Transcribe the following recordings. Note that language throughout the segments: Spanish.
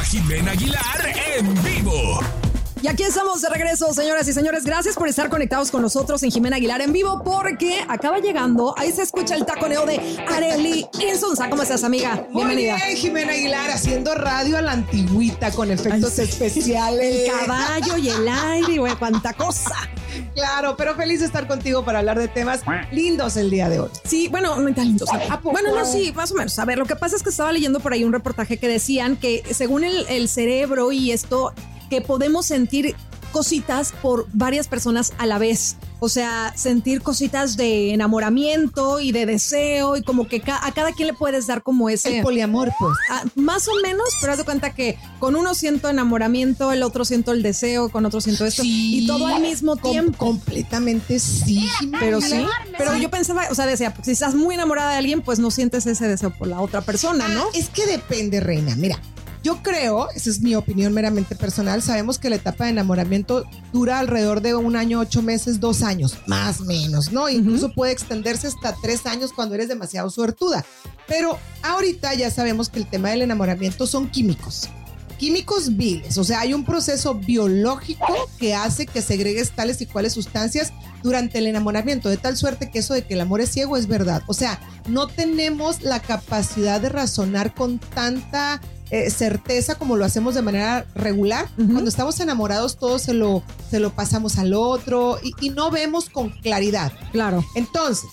Jimena Aguilar en vivo. Y aquí estamos de regreso, señoras y señores. Gracias por estar conectados con nosotros en Jimena Aguilar en vivo, porque acaba llegando, ahí se escucha el taconeo de Arely Insunza. ¿Cómo estás, amiga? Bienvenida. Muy bien, Jimena Aguilar, haciendo radio a la antigüita con efectos especiales. El caballo y el aire y bueno, cuánta cosa. Claro, pero feliz de estar contigo para hablar de temas lindos el día de hoy. Sí, bueno, no tan lindos. ¿A poco? Bueno, no, sí, más o menos. A ver, lo que pasa es que estaba leyendo por ahí un reportaje que decían que según el cerebro y esto, que podemos sentir cositas por varias personas a la vez. O sea, sentir cositas de enamoramiento y de deseo y como que a cada quien le puedes dar como ese... El poliamor, pues. Más o menos, pero haz de cuenta que con uno siento enamoramiento, el otro siento el deseo, con otro siento esto. Sí, y todo al mismo tiempo. Completamente sí, Jimena. Pero sí, pero yo pensaba, o sea, decía, pues, si estás muy enamorada de alguien, pues no sientes ese deseo por la otra persona, ¿no? Es que depende, reina. Mira, yo creo, esa es mi opinión meramente personal, sabemos que la etapa de enamoramiento dura alrededor de 1 año, 8 meses, 2 años, más o menos, ¿no? Incluso puede extenderse hasta 3 años cuando eres demasiado suertuda. Pero ahorita ya sabemos que el tema del enamoramiento son químicos viles, o sea, hay un proceso biológico que hace que segregues tales y cuales sustancias durante el enamoramiento, de tal suerte que eso de que el amor es ciego es verdad. O sea, no tenemos la capacidad de razonar con tanta certeza como lo hacemos de manera regular. Cuando estamos enamorados todo se lo pasamos al otro y no vemos con claridad. Claro. Entonces,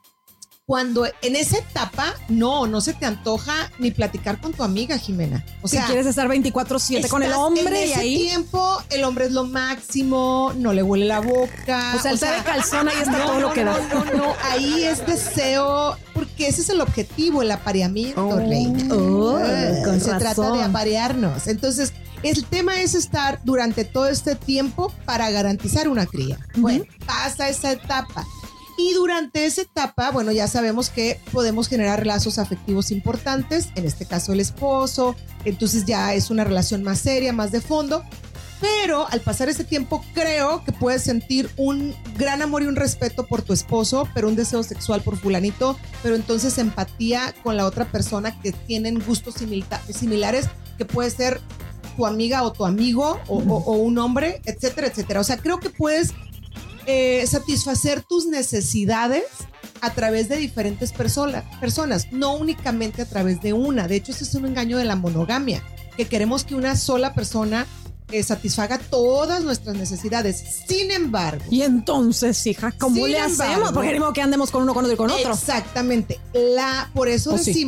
cuando en esa etapa no se te antoja ni platicar con tu amiga, Jimena. O sea, si quieres estar 24/7 con el hombre en y ese ahí tiempo el hombre es lo máximo, no le huele la boca. O sea, el de calzón ahí está todo lo que da. No, ahí es deseo, porque ese es el objetivo, el apareamiento, reina. Con se razón. trata de aparearnos. Entonces, el tema es estar durante todo este tiempo para garantizar una cría. Bueno, pasa esa etapa. Y durante esa etapa, bueno, ya sabemos que podemos generar lazos afectivos importantes, en este caso el esposo, entonces ya es una relación más seria, más de fondo, pero al pasar ese tiempo creo que puedes sentir un gran amor y un respeto por tu esposo, pero un deseo sexual por fulanito, pero entonces empatía con la otra persona que tienen gustos similares, que puede ser tu amiga o tu amigo o un hombre, etcétera, etcétera. O sea, creo que puedes satisfacer tus necesidades a través de diferentes personas, no únicamente a través de una. De hecho, ese es un engaño de la monogamia, que queremos que una sola persona satisfaga todas nuestras necesidades. Sin embargo, y entonces, hija, ¿cómo le hacemos? Porque ni modo que andemos con uno, con otro y con otro. Exactamente. Por eso ¿O sí? decimos